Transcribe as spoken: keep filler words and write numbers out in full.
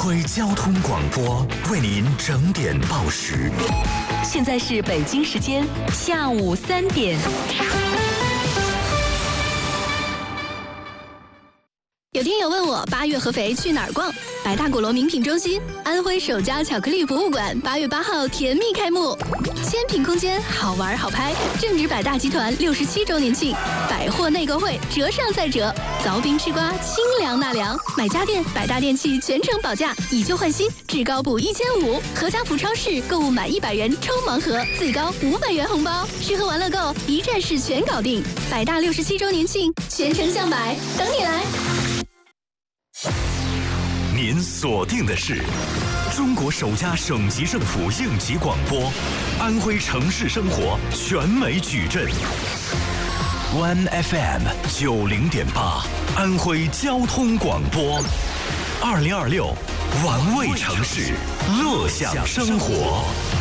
徽交通广播为您整点报时。 现在是北京时间下午三点。 有听友问我八月合肥去哪儿逛？百大鼓楼名品中心、安徽首家巧克力博物馆八月八号甜蜜开幕，千品空间好玩好拍，正值百大集团六十七周年庆，百货内购会折上再折，凿冰吃瓜清凉纳凉，买家电百大电器全程保价，以旧换新，至高补一千五。合家福超市购物满一百元抽盲盒，最高五百元红包。吃喝玩乐购一站式全搞定，百大六十七周年庆，全程向百，等你来。 您锁定的是中国首家省级政府应急广播，安徽城市生活全美矩阵 ，One F M 九零点八，安徽交通广播，二零二六，玩味城市，乐享生活。